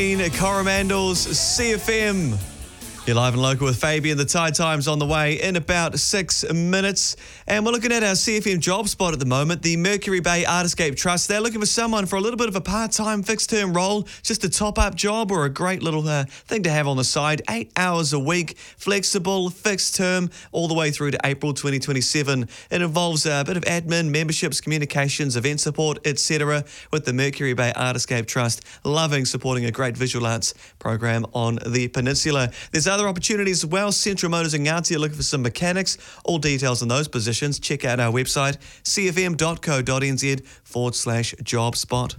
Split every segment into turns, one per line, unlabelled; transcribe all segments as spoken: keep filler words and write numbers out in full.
Coromandel's C F M. You're live and local with Fabian. The tide time's on the way in about six minutes. And we're looking at our C F M job spot at the moment. The Mercury Bay Artscape Trust. They're looking for someone for a little bit of a part-time fixed-term role, just a top-up job or a great little uh, thing to have on the side. Eight hours a week, flexible, fixed-term, all the way through to April twenty twenty-seven. It involves a bit of admin, memberships, communications, event support, et cetera with the Mercury Bay Artscape Trust. Loving supporting a great visual arts program on the peninsula. There's other opportunities as well. Central Motors and Ngāti are looking for some mechanics. All details on those positions, check out our website, cfm.co.nz forward slash job spot.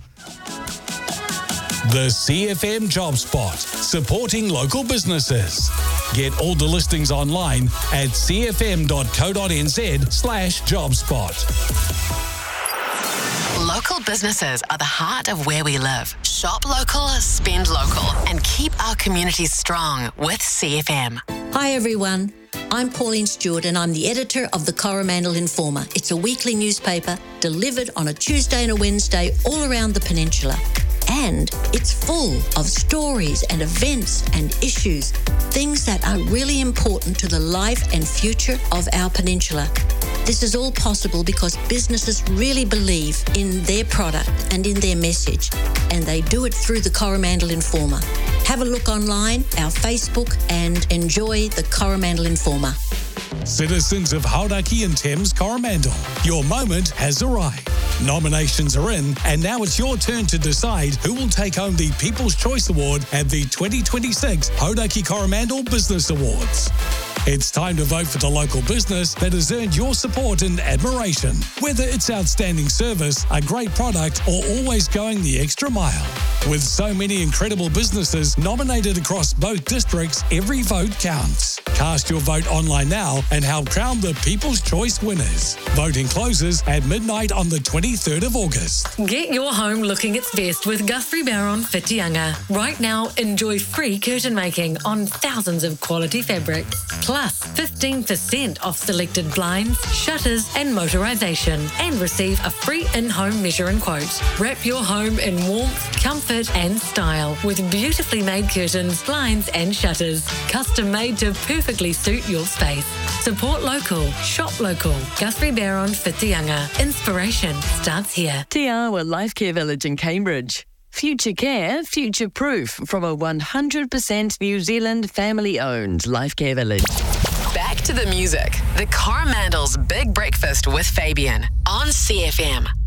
The C F M Job Spot, supporting local businesses. Get all the listings online at cfm.co.nz slash job spot.
Local businesses are the heart of where we live. Shop local, spend local, and keep our communities strong with C F M.
Hi everyone, I'm Pauline Stewart and I'm the editor of the Coromandel Informer. It's a weekly newspaper delivered on a Tuesday and a Wednesday all around the peninsula. And it's full of stories and events and issues, things that are really important to the life and future of our peninsula. This is all possible because businesses really believe in their product and in their message, and they do it through the Coromandel Informer. Have a look online, our Facebook, and enjoy the Coromandel Informer.
Citizens of Hauraki and Thames Coromandel, your moment has arrived. Nominations are in, and now it's your turn to decide who will take home the People's Choice Award at the twenty twenty-six Hauraki Coromandel Business Awards. It's time to vote for the local business that has earned your support and admiration. Whether it's outstanding service, a great product, or always going the extra mile. With so many incredible businesses nominated across both districts, every vote counts. Cast your vote online now and help crown the People's Choice winners. Voting closes at midnight on the twenty-third of August.
Get your home looking its best with Guthrie Barron Whitianga. Right now, enjoy free curtain making on thousands of quality fabrics. Plus, fifteen percent off selected blinds, shutters and motorisation. And receive a free in-home measure and quote. Wrap your home in warmth, comfort and style with beautifully made curtains, blinds and shutters. Custom made to perfectly suit your space. Support local. Shop local. Guthrie Barron Whitianga. Inspiration starts here.
Te Awa Life Care Village in Cambridge. Future care, future proof from a one hundred percent New Zealand family-owned life care village.
Back to the music. The Coromandel's Big Breakfast with Fabian on C F M.